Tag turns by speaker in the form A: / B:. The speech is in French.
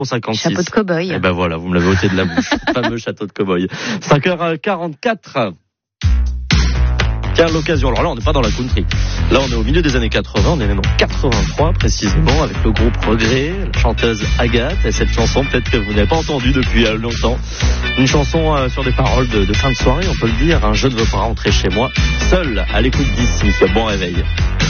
A: 56.
B: Chapeau de cow-boy.
A: Et ben voilà, vous me l'avez ôté de la bouche. Fameux château de cow-boy. 5h44. Tiens, l'occasion. Alors là, on n'est pas dans la country. Là, on est au milieu des années 80. On est même en 83, précisément, avec le groupe Regret, la chanteuse Agathe. Et cette chanson, peut-être que vous n'avez pas entendue depuis longtemps. Une chanson sur des paroles de fin de soirée, on peut le dire. Je ne veux pas rentrer chez moi seul à l'écoute d'ici. Bon réveil.